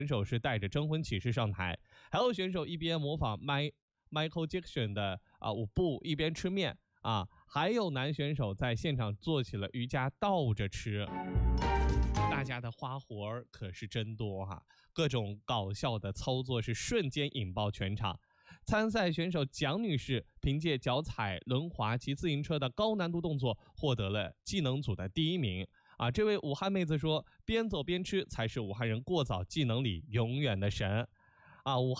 选手是带着征婚启事上台，还有选手一边模仿 Michael Jackson 的舞步，一边吃面还有男选手在现场做起了瑜伽倒着吃。大家的花活儿可是真多各种搞笑的操作是瞬间引爆全场。参赛选手蒋女士凭借脚踩轮滑骑自行车的高难度动作获得了技能组的第1名这位武汉妹子说，边走边吃才是武汉人过早技能里永远的神武汉